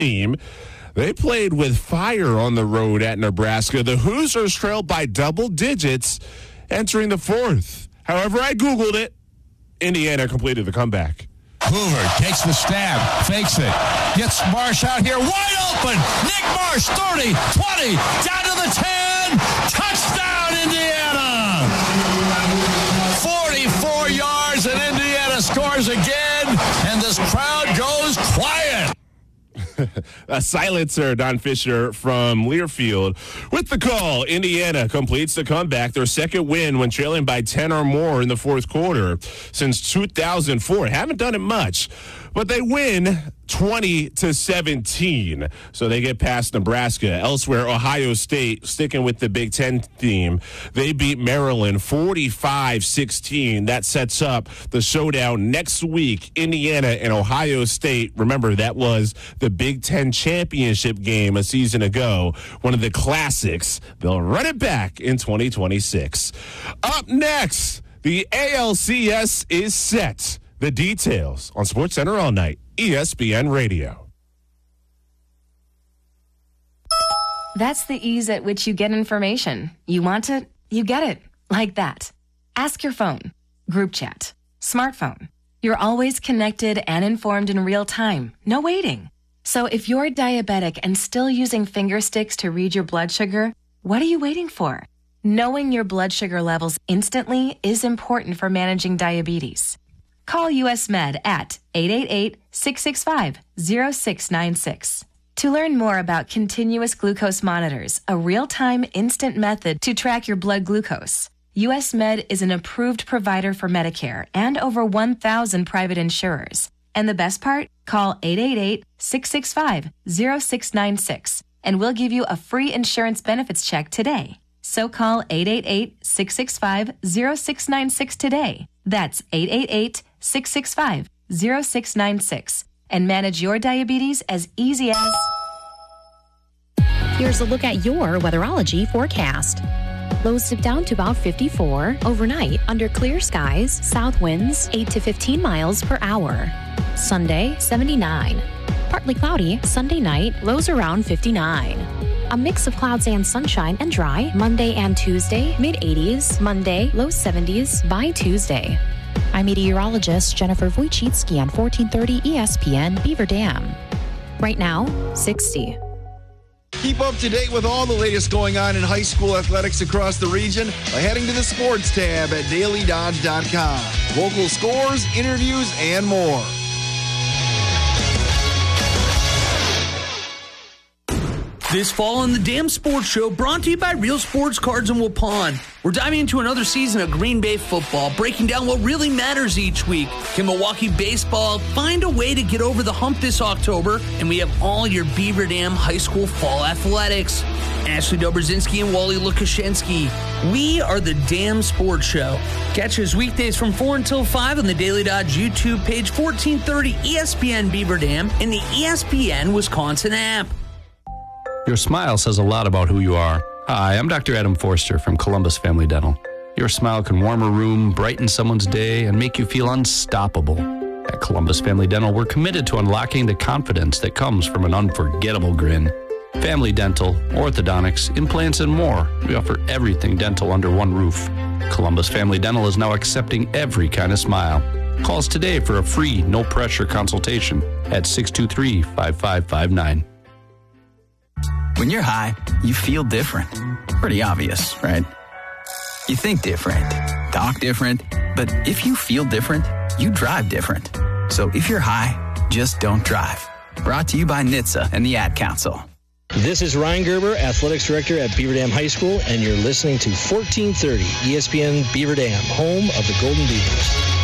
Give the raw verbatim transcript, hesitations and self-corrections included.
team. They played with fire on the road at Nebraska. The Hoosiers trailed by double digits entering the fourth. However, I Googled it. Indiana completed the comeback. Hoover takes the stab, fakes it, gets Marsh out here wide open. Nick Marsh, thirty, twenty, down to the ten. Touchdown, Indiana. forty-four yards, and Indiana scores again, and this crowd goes quiet. A silencer, Don Fisher from Learfield. With the call, Indiana completes the comeback, their second win when trailing by ten or more in the fourth quarter since two thousand four. Haven't done it much, but they win twenty to seventeen. So they get past Nebraska. Elsewhere, Ohio State, sticking with the Big Ten theme, they beat Maryland forty-five sixteen. That sets up the showdown next week, Indiana and Ohio State. Remember, that was the Big Ten championship game a season ago, one of the classics. They'll run it back in twenty twenty-six. Up next, the A L C S is set. The details on SportsCenter All Night, E S P N Radio. That's the ease at which you get information. You want it, you get it, like that. Ask your phone, group chat, smartphone. You're always connected and informed in real time. No waiting. So if you're diabetic and still using finger sticks to read your blood sugar, what are you waiting for? Knowing your blood sugar levels instantly is important for managing diabetes. Call U S Med at eight eight eight, six six five, zero six nine six. To learn more about continuous glucose monitors, a real-time instant method to track your blood glucose, U S Med is an approved provider for Medicare and over one thousand private insurers. And the best part? Call eight eight eight, six six five, zero six nine six and we'll give you a free insurance benefits check today. So call eight eight eight, six six five, zero six nine six today. That's eight eight eight, six six five, zero six nine six and manage your diabetes as easy as... Here's a look at your weatherology forecast. Lows dip down to about fifty-four. Overnight, under clear skies, south winds eight to fifteen miles per hour. Sunday, seventy-nine. Partly cloudy, Sunday night, lows around fifty-nine. A mix of clouds and sunshine and dry, Monday and Tuesday, mid-eighties. Monday, low seventies by Tuesday. I'm meteorologist Jennifer Wojcicki on fourteen thirty E S P N Beaver Dam. Right now, sixty. Keep up to date with all the latest going on in high school athletics across the region by heading to the sports tab at daily dodge dot com. Local scores, interviews, and more. This fall on the Dam Sports Show, brought to you by Real Sports Cards in Waupun. We're diving into another season of Green Bay football, breaking down what really matters each week. Can Milwaukee baseball find a way to get over the hump this October? And we have all your Beaver Dam High School fall athletics. Ashley Dobrzinski and Wally Lukashenski. We are the Dam Sports Show. Catch us weekdays from four until five on the Daily Dodge YouTube page, fourteen thirty E S P N Beaver Dam, and the E S P N Wisconsin app. Your smile says a lot about who you are. Hi, I'm Doctor Adam Forster from Columbus Family Dental. Your smile can warm a room, brighten someone's day, and make you feel unstoppable. At Columbus Family Dental, we're committed to unlocking the confidence that comes from an unforgettable grin. Family dental, orthodontics, implants, and more. We offer everything dental under one roof. Columbus Family Dental is now accepting every kind of smile. Call us today for a free, no-pressure consultation at six two three, five five five nine. When you're high, you feel different. Pretty obvious, right? You think different, talk different, but if you feel different, you drive different. So if you're high, just don't drive. Brought to you by N H T S A and the Ad Council. This is Ryan Gerber, Athletics Director at Beaver Dam High School, and you're listening to fourteen thirty E S P N Beaver Dam, home of the Golden Beavers.